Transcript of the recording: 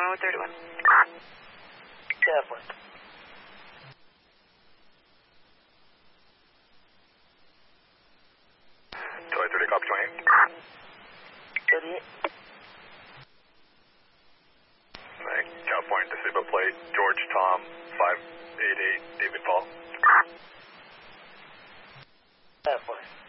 with 31. Definitely. Charlie 30, copy 28. 38. California disabled plate, George Tom 588, David Paul. Definitely.